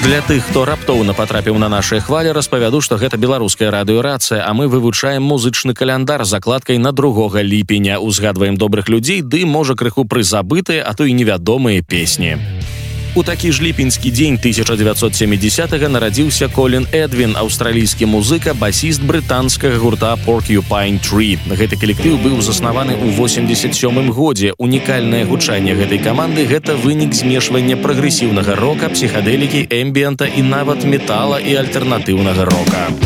Для тых, хто раптоўна патрапіў на нашыя хвалі, распавяду, што гэта беларуская радыёрацыя, а мы вывучаем музычны каляндар з закладкай на 2 ліпеня, узгадваем добрых людзей, ды, можа, крыху прызабытыя, а то і невядомыя песні. У такі ж ліпеньскі дзень 1970-га нарадзіўся Колін Эдвін, аўстралійскі музыка, басіст брытанскага гурта Porcupine Tree. Гэты калектыў быў заснаваны ў 87-м годзе. Унікальнае гучанне гэтай каманды – гэта вынік змешвання прагрэсіўнага рока, псіхадэлікі, эмбіента і нават метала і альтэрнатыўнага рока.